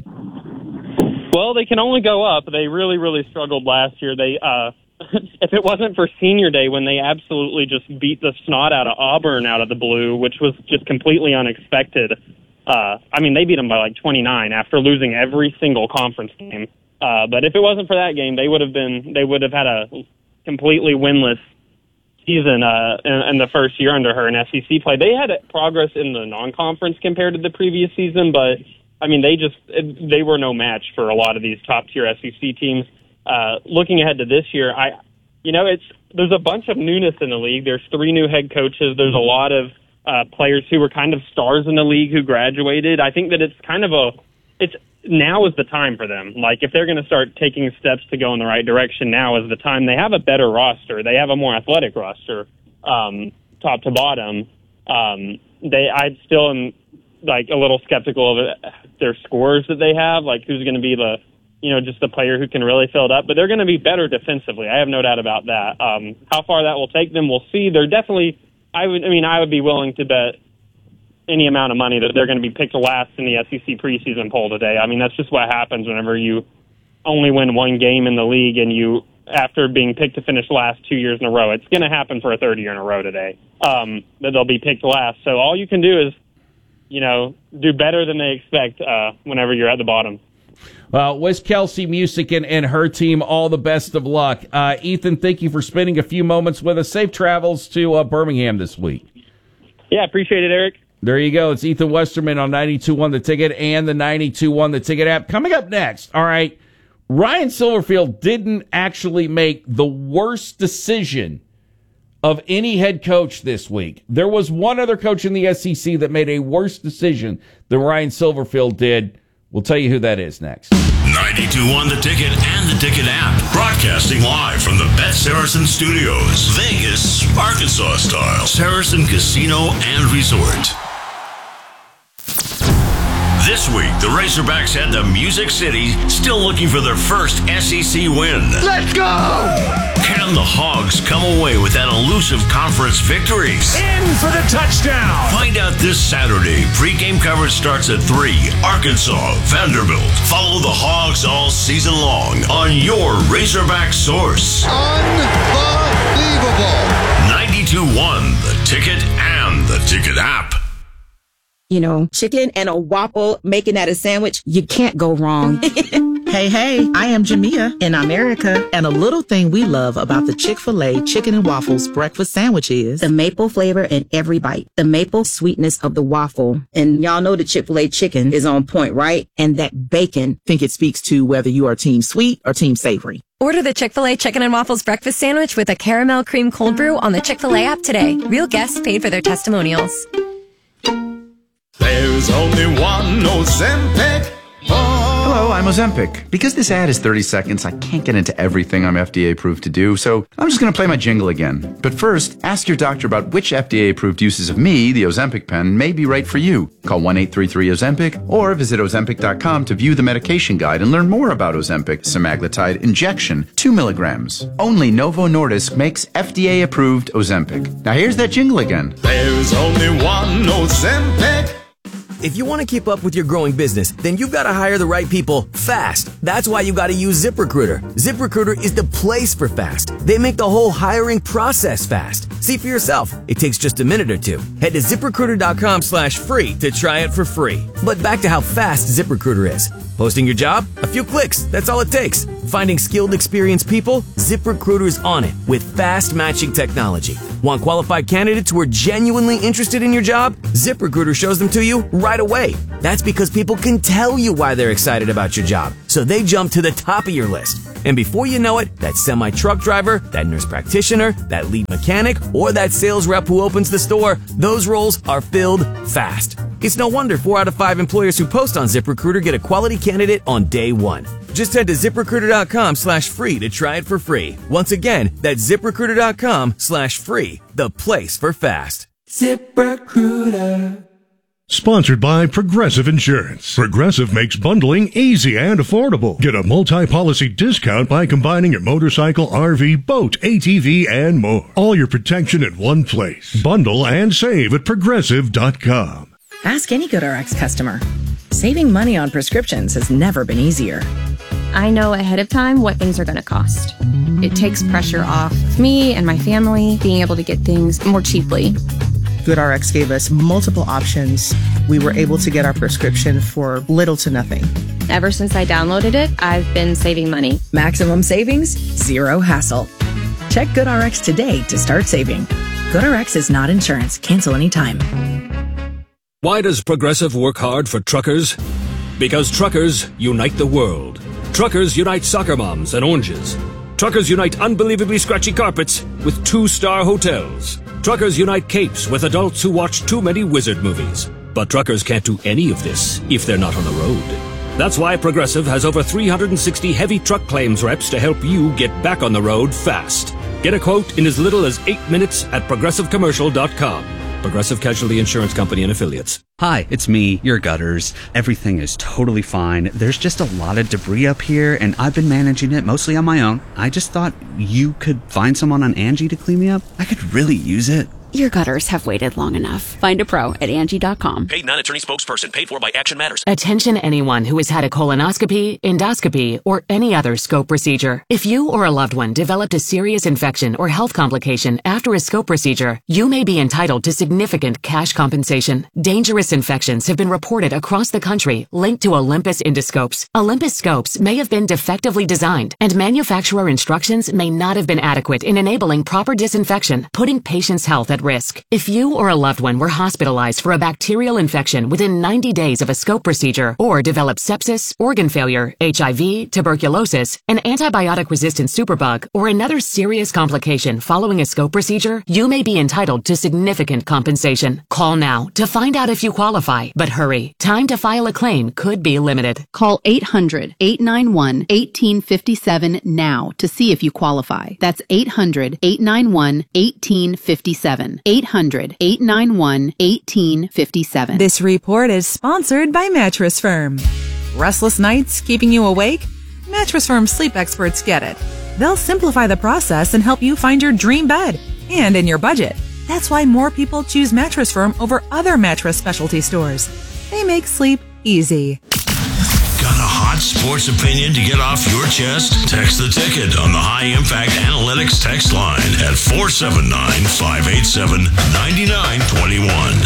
Well, they can only go up. They really, really struggled last year. They, uh, if it wasn't for Senior Day when they absolutely just beat the snot out of Auburn out of the blue, which was just completely unexpected. Uh, I mean, they beat them by like twenty-nine after losing every single conference game. Uh, but if it wasn't for that game, they would have been, they would have had a completely winless season uh, in, in the first year under her in S E C play. They had progress in the non-conference compared to the previous season, but I mean, they just they were no match for a lot of these top-tier S E C teams. Uh, looking ahead to this year, I, you know, it's there's a bunch of newness in the league. There's three new head coaches. There's a lot of uh, players who were kind of stars in the league who graduated. I think that it's kind of a it's. Now is the time for them. Like, if they're going to start taking steps to go in the right direction, now is the time. They have a better roster. They have a more athletic roster, um, top to bottom. Um, they, I still am, like, a little skeptical of it, their scores that they have, like, who's going to be the, you know, just the player who can really fill it up. But they're going to be better defensively. I have no doubt about that. Um, how far that will take them, we'll see. They're definitely, I would, I mean, I would be willing to bet any amount of money that they're going to be picked last in the S E C preseason poll today. I mean, that's just what happens whenever you only win one game in the league and you, after being picked to finish last two years in a row, it's going to happen for a third year in a row today, um, that they'll be picked last. So all you can do is, you know, do better than they expect uh, whenever you're at the bottom. Well, wish Kelsey Music and, and her team all the best of luck. Uh, Ethan, thank you for spending a few moments with us. Safe travels to uh, Birmingham this week. Yeah, appreciate it, Eric. There you go. It's Ethan Westerman on ninety-two point one The Ticket and the ninety-two point one The Ticket app. Coming up next, all right, Ryan Silverfield didn't actually make the worst decision of any head coach this week. There was one other coach in the S E C that made a worse decision than Ryan Silverfield did. We'll tell you who that is next. ninety-two point one The Ticket and the Ticket app. Broadcasting live from the Bet Saracen Studios. Vegas, Arkansas style. Saracen Casino and Resort. This week, the Razorbacks head to Music City, still looking for their first S E C win. Let's go! Can the Hogs come away with that elusive conference victory? In for the touchdown! Find out this Saturday. Pre-game coverage starts at three. Arkansas, Vanderbilt. Follow the Hogs all season long on your Razorback source. Unbelievable! ninety-two point one The Ticket and the Ticket app. You know, chicken and a waffle, making that a sandwich, you can't go wrong. Hey, hey, I am Jamia in America, and a little thing we love about the Chick-fil-A Chicken and Waffles breakfast sandwich is the maple flavor in every bite, the maple sweetness of the waffle. And y'all know the Chick-fil-A chicken is on point, right? And that bacon. Think it speaks to whether you are team sweet or team savory. Order the Chick-fil-A Chicken and Waffles breakfast sandwich with a caramel cream cold brew on the Chick-fil-A app today. Real guests paid for their testimonials. There's only one Ozempic. Hello, I'm Ozempic. Because this ad is thirty seconds, I can't get into everything I'm F D A approved to do, so I'm just going to play my jingle again. But first, ask your doctor about which F D A approved uses of me, the Ozempic pen, may be right for you. Call one eight three three Ozempic or visit Ozempic dot com to view the medication guide and learn more about Ozempic semaglutide injection, two milligrams. Only Novo Nordisk makes F D A approved Ozempic. Now here's that jingle again. There's only one Ozempic. If you want to keep up with your growing business, then you've got to hire the right people fast. That's why you got to use ZipRecruiter. ZipRecruiter is the place for fast. They make the whole hiring process fast. See for yourself. It takes just a minute or two. Head to ZipRecruiter.com slash free to try it for free. But back to how fast ZipRecruiter is. Posting your job? A few clicks. That's all it takes. Finding skilled, experienced people? ZipRecruiter's on it with fast matching technology. Want qualified candidates who are genuinely interested in your job? ZipRecruiter shows them to you right away. That's because people can tell you why they're excited about your job, so they jump to the top of your list. And before you know it, that semi-truck driver, that nurse practitioner, that lead mechanic, or that sales rep who opens the store, those roles are filled fast. It's no wonder four out of five employers who post on ZipRecruiter get a quality candidate on day one. Just head to ZipRecruiter.com slash free to try it for free. Once again, that's ZipRecruiter.com slash free, the place for fast. ZipRecruiter. Sponsored by Progressive Insurance. Progressive makes bundling easy and affordable. Get a multi-policy discount by combining your motorcycle, R V, boat, A T V, and more. All your protection in one place. Bundle and save at Progressive dot com. Ask any GoodRx customer. Saving money on prescriptions has never been easier. I know ahead of time what things are going to cost. It takes pressure off me and my family being able to get things more cheaply. GoodRx gave us multiple options. We were able to get our prescription for little to nothing. Ever since I downloaded it, I've been saving money. Maximum savings, zero hassle. Check GoodRx today to start saving. GoodRx is not insurance. Cancel anytime. Why does Progressive work hard for truckers? Because truckers unite the world. Truckers unite soccer moms and oranges. Truckers unite unbelievably scratchy carpets with two-star hotels. Truckers unite capes with adults who watch too many wizard movies. But truckers can't do any of this if they're not on the road. That's why Progressive has over three hundred sixty heavy truck claims reps to help you get back on the road fast. Get a quote in as little as eight minutes at Progressive Commercial dot com. Progressive Casualty Insurance Company and Affiliates. Hi, it's me, your gutters. Everything is totally fine. There's just a lot of debris up here, and I've been managing it mostly on my own. I just thought you could find someone on Angie to clean me up. I could really use it. Your gutters have waited long enough. Find a pro at Angie dot com. Paid non-attorney spokesperson. Paid for by Action Matters. Attention anyone who has had a colonoscopy, endoscopy, or any other scope procedure. If you or a loved one developed a serious infection or health complication after a scope procedure, you may be entitled to significant cash compensation. Dangerous infections have been reported across the country linked to Olympus endoscopes. Olympus scopes may have been defectively designed, and manufacturer instructions may not have been adequate in enabling proper disinfection, putting patients' health at risk. If you or a loved one were hospitalized for a bacterial infection within ninety days of a scope procedure, or developed sepsis, organ failure, H I V, tuberculosis, an antibiotic-resistant superbug, or another serious complication following a scope procedure, you may be entitled to significant compensation. Call now to find out if you qualify, but hurry. Time to file a claim could be limited. Call eight hundred, eight nine one, one eight five seven now to see if you qualify. That's eight hundred, eight nine one, one eight five seven. eight hundred, eight nine one, one eight five seven. This report is sponsored by Mattress Firm. Restless nights keeping you awake? Mattress Firm sleep experts get it. They'll simplify the process and help you find your dream bed and in your budget. That's why more people choose Mattress Firm over other mattress specialty stores. They make sleep easy. Got a hot sports opinion to get off your chest? Text the ticket on the High Impact Analytics text line at four seven nine, five eight seven, nine nine two one.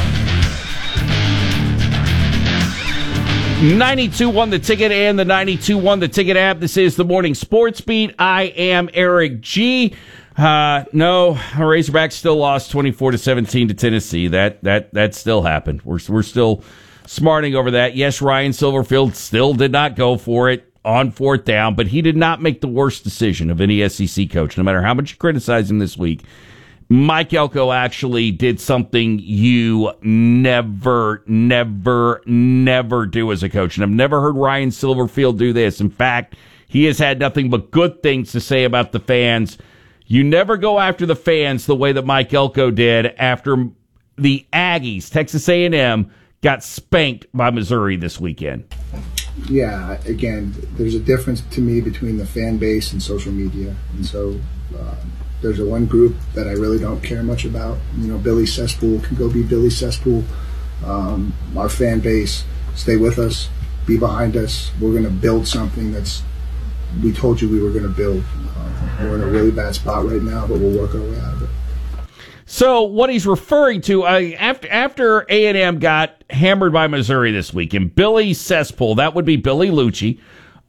ninety-two one The Ticket and the ninety-two one The Ticket app. This is the Morning Sports Beat. I am Eric G. Uh, no, Razorbacks still lost twenty-four to seventeen to Tennessee. That that that still happened. We're we're still smarting over that. Yes, Ryan Silverfield still did not go for it on fourth down, but he did not make the worst decision of any S E C coach, no matter how much you criticize him this week. Mike Elko actually did something you never, never, never do as a coach. And I've never heard Ryan Silverfield do this. In fact, he has had nothing but good things to say about the fans. You never go after the fans the way that Mike Elko did after the Aggies, Texas A and M, got spanked by Missouri this weekend. Yeah, again, there's a difference to me between the fan base and social media. And so uh, there's a one group that I really don't care much about. You know, Billy Cesspool can go be Billy Cesspool. Um, our fan base, stay with us, be behind us. We're going to build something that's, we told you we were going to build. Uh, we're in a really bad spot right now, but we'll work our way out of it. So what he's referring to, uh, after after A and M got hammered by Missouri this week, and Billy Cesspool, that would be Billy Lucci,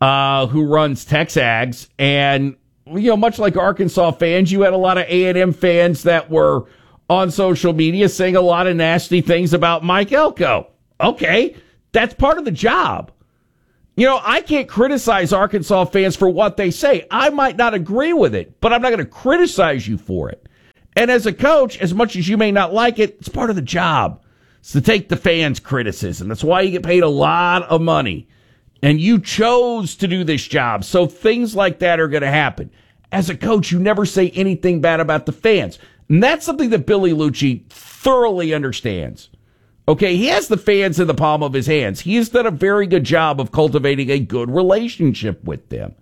uh, who runs Texags. And, you know, much like Arkansas fans, you had a lot of A and M fans that were on social media saying a lot of nasty things about Mike Elko. Okay, that's part of the job. You know, I can't criticize Arkansas fans for what they say. I might not agree with it, but I'm not going to criticize you for it. And as a coach, as much as you may not like it, it's part of the job. It's to take the fans' criticism. That's why you get paid a lot of money. And you chose to do this job. So things like that are going to happen. As a coach, you never say anything bad about the fans. And that's something that Billy Lucci thoroughly understands. Okay, he has the fans in the palm of his hands. He has done a very good job of cultivating a good relationship with them.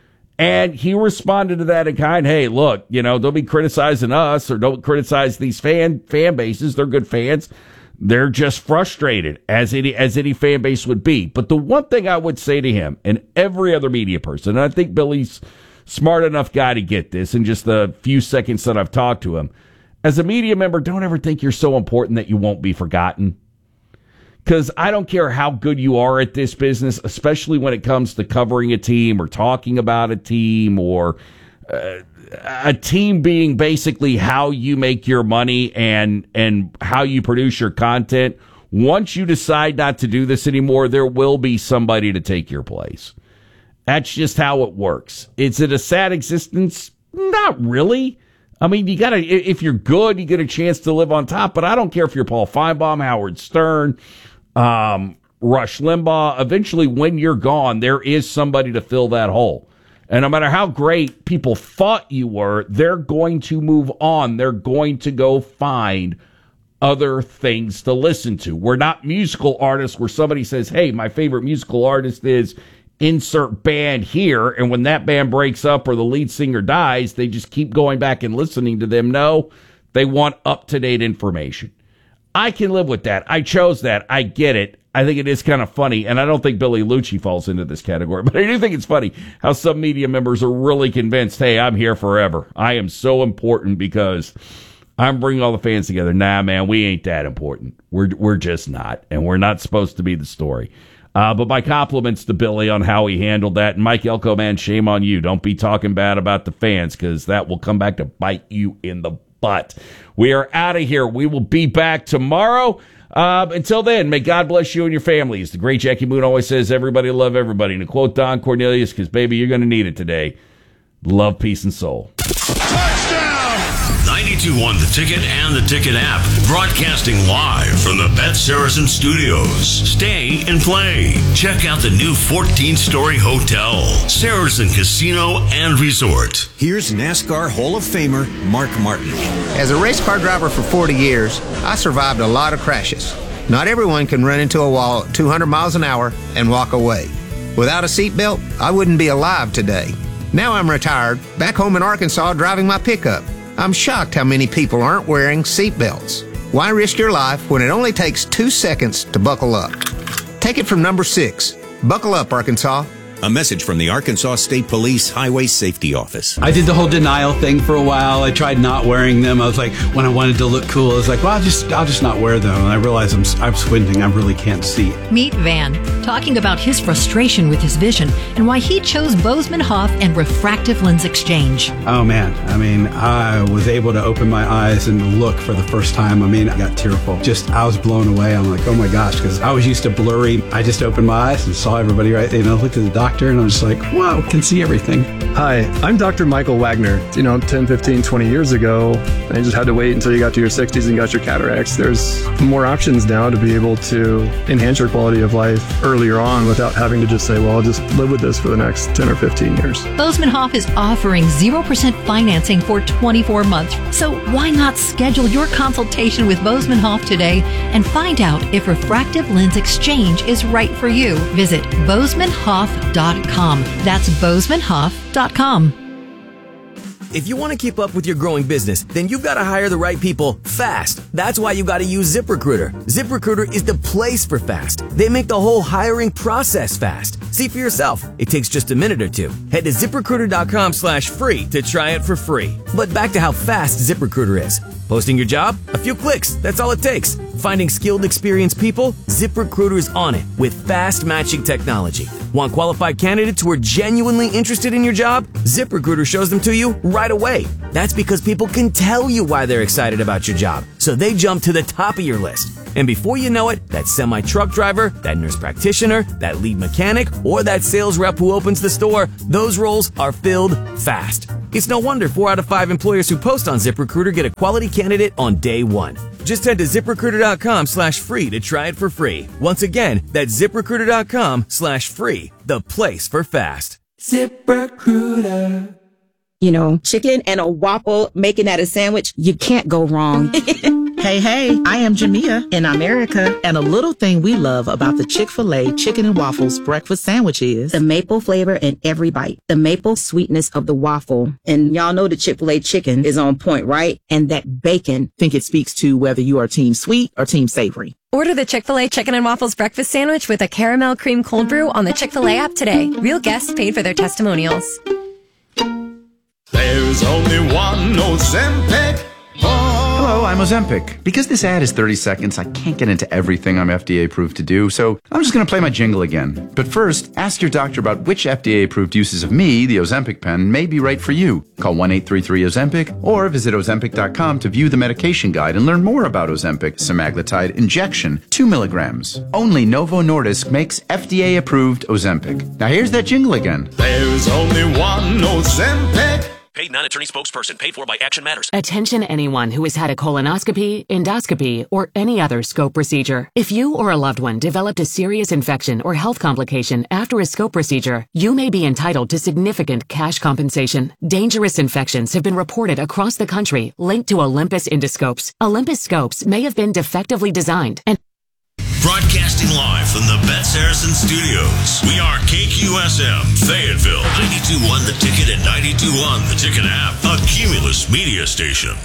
And he responded to that in kind, hey, look, you know, don't be criticizing us or don't criticize these fan fan bases. They're good fans. They're just frustrated, as any as any fan base would be. But the one thing I would say to him and every other media person, and I think Billy's smart enough guy to get this in just the few seconds that I've talked to him, as a media member, don't ever think you're so important that you won't be forgotten. Because I don't care how good you are at this business, especially when it comes to covering a team or talking about a team or uh, a team being basically how you make your money and and how you produce your content. Once you decide not to do this anymore, there will be somebody to take your place. That's just how it works. Is it a sad existence? Not really. I mean, you gotta, if you're good, you get a chance to live on top, but I don't care if you're Paul Feinbaum, Howard Stern, um, Rush Limbaugh. Eventually, when you're gone, there is somebody to fill that hole. And no matter how great people thought you were, they're going to move on. They're going to go find other things to listen to. We're not musical artists where somebody says, hey, my favorite musical artist is insert band here, and when that band breaks up or the lead singer dies, they just keep going back and listening to them. No, they want up-to-date information. I can live with that. I chose that. I get it. I think it is kind of funny, and I don't think Billy Lucci falls into this category, but I do think it's funny how some media members are really convinced, hey, I'm here forever. I am so important because I'm bringing all the fans together. Nah, man, we ain't that important. We're we're just not, and we're not supposed to be the story. Uh, but my compliments to Billy on how he handled that. And Mike Elko, man, shame on you. Don't be talking bad about the fans because that will come back to bite you in the butt. We are out of here. We will be back tomorrow. Uh, until then, may God bless you and your families. The great Jackie Moon always says, everybody love everybody. And to quote Don Cornelius, because, baby, you're going to need it today. Love, peace, and soul. ninety-two point one The Ticket and the Ticket app. Broadcasting live from the Bet Saracen Studios. Stay and play. Check out the new fourteen-story hotel, Saracen Casino and Resort. Here's NASCAR Hall of Famer Mark Martin. As a race car driver for forty years, I survived a lot of crashes. Not everyone can run into a wall at two hundred miles an hour and walk away. Without a seatbelt, I wouldn't be alive today. Now I'm retired, back home in Arkansas driving my pickup. I'm shocked how many people aren't wearing seatbelts. Why risk your life when it only takes two seconds to buckle up? Take it from number six. Buckle up, Arkansas. A message from the Arkansas State Police Highway Safety Office. I did the whole denial thing for a while. I tried not wearing them. I was like, when I wanted to look cool, I was like, well, I'll just, I'll just not wear them. And I realized I'm, I'm squinting. I really can't see. Meet Van, talking about his frustration with his vision and why he chose Bozeman Hoff and refractive lens exchange. Oh, man. I mean, I was able to open my eyes and look for the first time. I mean, I got tearful. Just, I was blown away. I'm like, oh my gosh, because I was used to blurry. I just opened my eyes and saw everybody right there. You know, looked at the doctor. And I'm just like, wow, can see everything. Hi, I'm Doctor Michael Wagner. You know, ten, fifteen, twenty years ago, I just had to wait until you got to your sixties and got your cataracts. There's more options now to be able to enhance your quality of life earlier on without having to just say, well, I'll just live with this for the next ten or fifteen years. Bozeman Hoff is offering zero percent financing for twenty-four months. So why not schedule your consultation with Bozeman Hoff today and find out if refractive lens exchange is right for you? Visit bozeman hoff dot com. That's bozeman hoff dot com. If you want to keep up with your growing business, then you've got to hire the right people fast. That's why you got to use ZipRecruiter. ZipRecruiter is the place for fast. They make the whole hiring process fast. See for yourself. It takes just a minute or two. Head to ZipRecruiter.com slash free to try it for free. But back to how fast ZipRecruiter is. Posting your job? A few clicks. That's all it takes. Finding skilled, experienced people? ZipRecruiter is on it with fast matching technology. Want qualified candidates who are genuinely interested in your job? ZipRecruiter shows them to you right away. That's because people can tell you why they're excited about your job, so they jump to the top of your list. And before you know it, that semi-truck driver, that nurse practitioner, that lead mechanic, or that sales rep who opens the store, those roles are filled fast. It's no wonder four out of five employers who post on ZipRecruiter get a quality candidate on day one. Just head to ZipRecruiter.com slash free to try it for free. Once again, that's ZipRecruiter.com slash free, the place for fast. ZipRecruiter. You know, chicken and a waffle, making that a sandwich, you can't go wrong. Hey, hey, I am Jamia in America, and a little thing we love about the Chick-fil-A Chicken and Waffles breakfast sandwich is the maple flavor in every bite, the maple sweetness of the waffle. And y'all know the Chick-fil-A chicken is on point, right? And that bacon. Think it speaks to whether you are team sweet or team savory. Order the Chick-fil-A Chicken and Waffles breakfast sandwich with a caramel cream cold brew on the Chick-fil-A app today. Real guests paid for their testimonials. There's only one Ozempic. Hello, I'm Ozempic. Because this ad is thirty seconds, I can't get into everything I'm F D A approved to do, so I'm just going to play my jingle again. But first, ask your doctor about which F D A approved uses of me, the Ozempic pen, may be right for you. Call one eight three three Ozempic or visit Ozempic dot com to view the medication guide and learn more about Ozempic semaglutide injection, two milligrams. Only Novo Nordisk makes F D A approved Ozempic. Now here's that jingle again. There's only one Ozempic. Paid non-attorney spokesperson. Paid for by Action Matters. Attention anyone who has had a colonoscopy, endoscopy, or any other scope procedure. If you or a loved one developed a serious infection or health complication after a scope procedure, you may be entitled to significant cash compensation. Dangerous infections have been reported across the country linked to Olympus endoscopes. Olympus scopes may have been defectively designed and Broadcasting live from the Bet Saracen Studios. We are K Q S M, Fayetteville, ninety-two point one The Ticket and ninety-two point one The Ticket app, a Cumulus media station.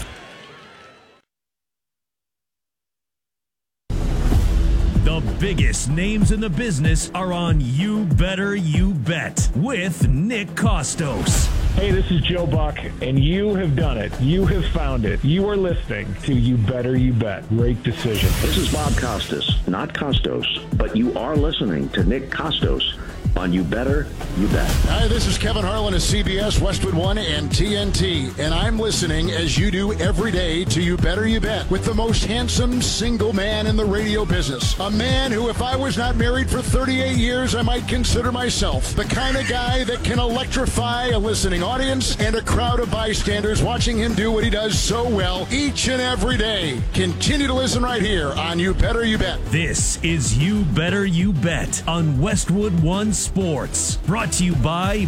The biggest names in the business are on You Better You Bet with Nick Costos. Hey, this is Joe Buck, and you have done it. You have found it. You are listening to You Better You Bet. Great decision. This is Bob Costas, not Costos, but you are listening to Nick Costos on You Better You Bet. Hi, this is Kevin Harlan of C B S, Westwood One, and T N T, and I'm listening as you do every day to You Better You Bet with the most handsome single man in the radio business. A man who, if I was not married for thirty-eight years, I might consider myself the kind of guy that can electrify a listening audience and a crowd of bystanders watching him do what he does so well each and every day. Continue to listen right here on You Better You Bet. This is You Better You Bet on Westwood One Sports, brought to you by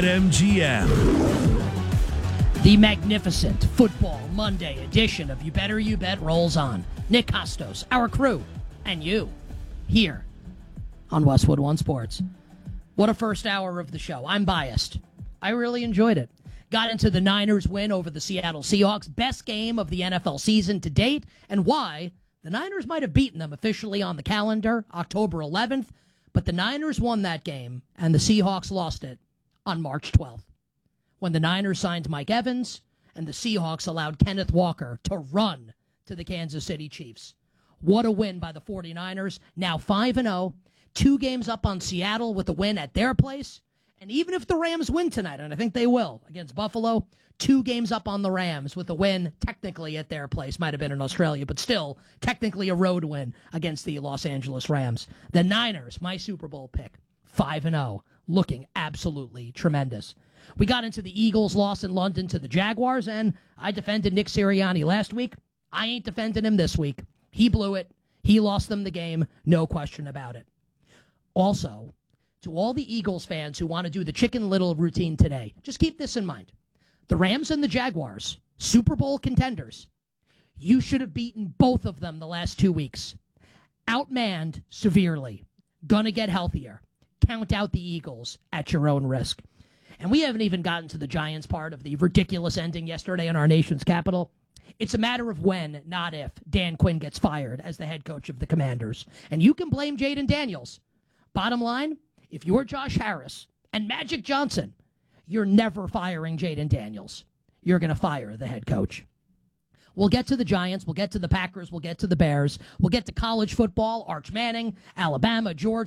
BetMGM. The magnificent Football Monday edition of You Better You Bet rolls on. Nick Costos, our crew, and you, here on Westwood One Sports. What a first hour of the show. I'm biased. I really enjoyed it. Got into the Niners win over the Seattle Seahawks, best game of the N F L season to date, and why the Niners might have beaten them officially on the calendar, October eleventh, but the Niners won that game, and the Seahawks lost it on March twelfth, when the Niners signed Mike Evans, and the Seahawks allowed Kenneth Walker to run to the Kansas City Chiefs. What a win by the 49ers, now five and oh, two games up on Seattle with a win at their place, and even if the Rams win tonight, and I think they will, against Buffalo, two games up on the Rams with a win technically at their place. Might have been in Australia, but still technically a road win against the Los Angeles Rams. The Niners, my Super Bowl pick, five and oh, looking absolutely tremendous. We got into the Eagles' loss in London to the Jaguars, and I defended Nick Sirianni last week. I ain't defending him this week. He blew it. He lost them the game. No question about it. Also, to all the Eagles fans who want to do the Chicken Little routine today, just keep this in mind. The Rams and the Jaguars, Super Bowl contenders, you should have beaten both of them the last two weeks. Outmanned severely. Gonna get healthier. Count out the Eagles at your own risk. And we haven't even gotten to the Giants part of the ridiculous ending yesterday in our nation's capital. It's a matter of when, not if, Dan Quinn gets fired as the head coach of the Commanders. And you can blame Jaden Daniels. Bottom line, if you're Josh Harris and Magic Johnson, you're never firing Jaden Daniels. You're going to fire the head coach. We'll get to the Giants. We'll get to the Packers. We'll get to the Bears. We'll get to college football, Arch Manning, Alabama, Georgia.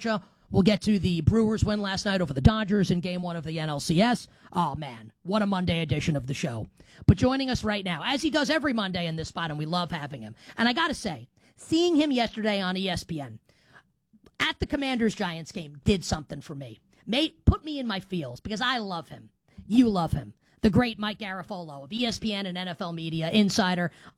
We'll get to the Brewers win last night over the Dodgers in game one of the N L C S. Oh, man, what a Monday edition of the show. But joining us right now, as he does every Monday in this spot, and we love having him. And I got to say, seeing him yesterday on E S P N at the Commanders-Giants game did something for me. Mate, put me in my feels because I love him. You love him. The great Mike Garafolo of E S P N and N F L Media Insider.